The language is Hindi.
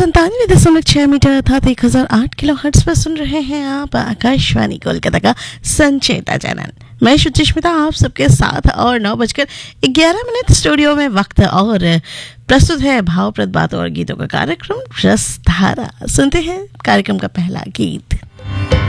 97.6 मीटर अर्थात 1008 किलोहर्ट्ज पर सुन रहे हैं आप आकाशवाणी कोलकाता का संचेता चैनल। मैं सुचिस्मिता आप सबके साथ और 9:11 स्टूडियो में वक्त और प्रस्तुत है भावप्रद बातों और गीतों का कार्यक्रम रसधारा। सुनते हैं कार्यक्रम का पहला गीत।